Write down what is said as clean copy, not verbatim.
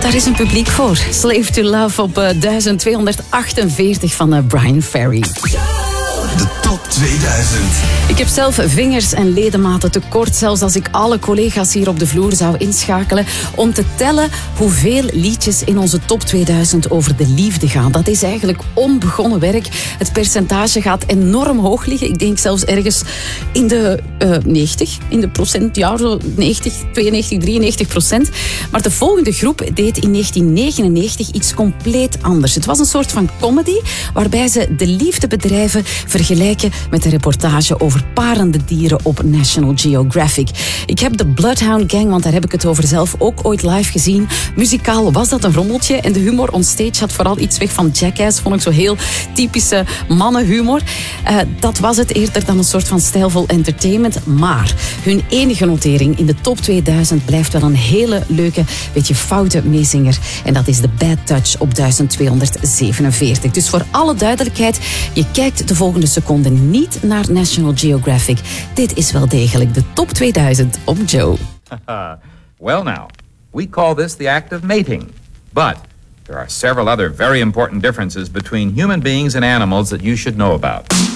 daar is een publiek voor. Slave to Love op 1248 van Brian Ferry. De top 2000. Ik heb zelf vingers en ledematen tekort, zelfs als ik alle collega's hier op de vloer zou inschakelen, om te tellen hoeveel liedjes in onze top 2000 over de liefde gaan. Dat is eigenlijk onbegonnen werk. Het percentage gaat enorm hoog liggen. Ik denk zelfs ergens in de 90, in de procent, ja, zo 90, 92, 93%. Maar de volgende groep deed in 1999 iets compleet anders. Het was een soort van comedy waarbij ze de liefde bedrijven vergelijken met een reportage over parende dieren op National Geographic. Ik heb de Bloodhound Gang, want daar heb ik het over zelf ook ooit live gezien. Muzikaal was dat een rommeltje en de humor onstage had vooral iets weg van Jackass. Vond ik zo heel typische mannenhumor. Dat was het eerder dan een soort van stijlvol entertainment. Maar hun enige notering in de top 2000 blijft wel een hele leuke, beetje foute meezinger. En dat is de Bad Touch op 1247. Dus voor alle duidelijkheid, je kijkt de volgende seconde niet naar National Geographic. Dit is wel degelijk de top 2000 op Joe. Well now, we call this the act of mating. But there are several other very important differences between human beings and animals that you should know about.